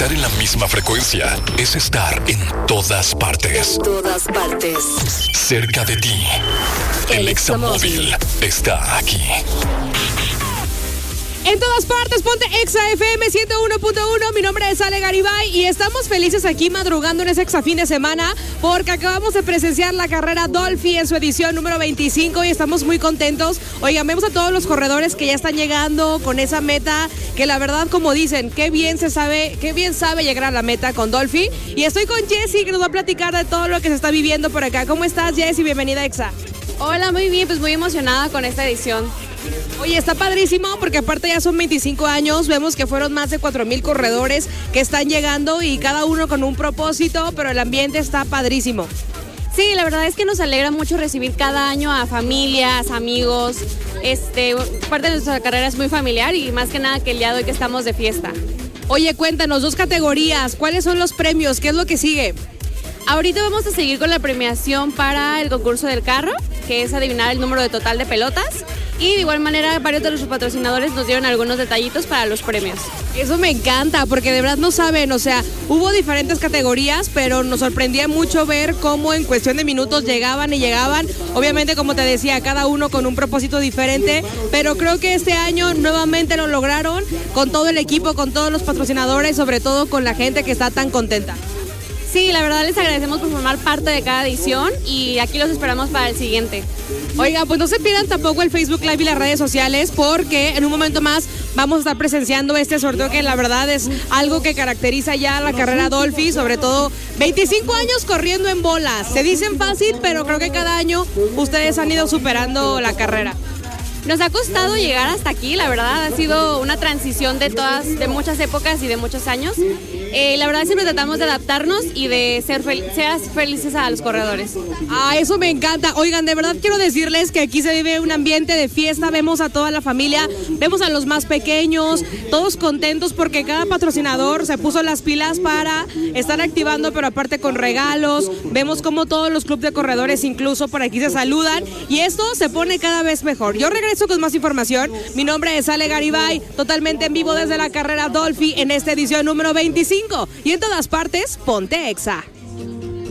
Estar en la misma frecuencia es estar en todas partes. En todas partes. Cerca de ti. El Examóvil está aquí. En todas partes, ponte Exa FM 101.1. Mi nombre es Ale Garibay y estamos felices aquí madrugando en ese Exa fin de semana porque acabamos de presenciar la carrera Dolphy en su edición número 25 y estamos muy contentos. Oigan, vemos a todos los corredores que ya están llegando con esa meta que la verdad, como dicen, qué bien sabe llegar a la meta con Dolphy. Y estoy con Jessie que nos va a platicar de todo lo que se está viviendo por acá. ¿Cómo estás, Jessie? Bienvenida a Exa. Hola, muy bien, pues muy emocionada con esta edición. Oye, está padrísimo porque aparte ya son 25 años, vemos que fueron más de 4,000 corredores que están llegando y cada uno con un propósito, pero el ambiente está padrísimo. Sí, la verdad es que nos alegra mucho recibir cada año a familias, amigos. Parte de nuestra carrera es muy familiar y más que nada que el día de hoy que estamos de fiesta. Oye, cuéntanos, 2 categorías, ¿cuáles son los premios? ¿Qué es lo que sigue? Ahorita vamos a seguir con la premiación para el concurso del carro, que es adivinar el número de total de pelotas. Y de igual manera, varios de nuestros patrocinadores nos dieron algunos detallitos para los premios. Eso me encanta, porque de verdad no saben, o sea, hubo diferentes categorías, pero nos sorprendía mucho ver cómo en cuestión de minutos llegaban. Obviamente, como te decía, cada uno con un propósito diferente, pero creo que este año nuevamente lo lograron con todo el equipo, con todos los patrocinadores, sobre todo con la gente que está tan contenta. Sí, la verdad les agradecemos por formar parte de cada edición y aquí los esperamos para el siguiente. Oiga, pues no se pierdan tampoco el Facebook Live y las redes sociales porque en un momento más vamos a estar presenciando este sorteo que la verdad es algo que caracteriza ya la carrera Dolphy, sobre todo 25 años corriendo en bolas. Se dicen fácil, pero creo que cada año ustedes han ido superando la carrera. Nos ha costado llegar hasta aquí, la verdad, ha sido una transición de muchas épocas y de muchos años. La verdad siempre tratamos de adaptarnos y de ser felices a los corredores. Ah, eso me encanta. Oigan, de verdad quiero decirles que aquí se vive un ambiente de fiesta, vemos a toda la familia, vemos a los más pequeños, todos contentos porque cada patrocinador se puso las pilas para estar activando, pero aparte con regalos. Vemos como todos los clubes de corredores incluso por aquí se saludan y esto se pone cada vez mejor. Yo regreso con más información. Mi nombre es Ale Garibay, totalmente en vivo desde la carrera Dolphy en esta edición número 25. Y en todas partes, ponte Exa.